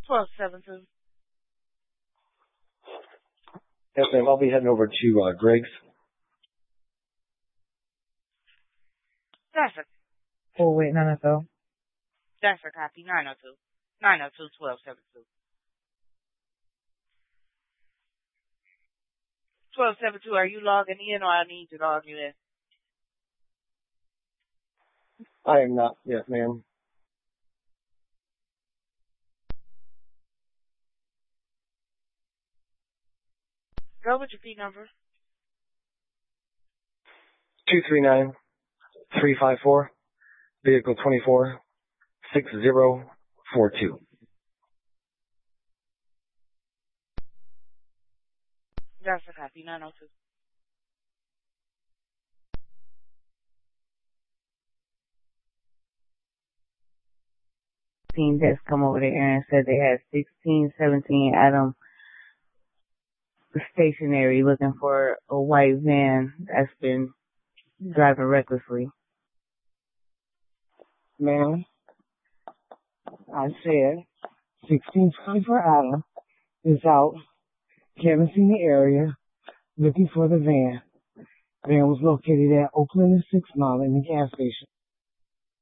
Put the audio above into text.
1272. Yes, ma'am. I'll be heading over to Greg's. That's a, Oh, wait, no. that's a copy. 902. 902 1272. 1272, are you logging in or I need to log you in? I am not yet, ma'am. Go with your P number. 239-354, vehicle 246042. That's a copy. 902. Team that's come over there and said they had 1617 Adam stationary looking for a white van that's been driving recklessly. Ma'am, I said 1624 Adam is out canvassing the area looking for the van. Van was located at Oakland and 6 Mile in the gas station.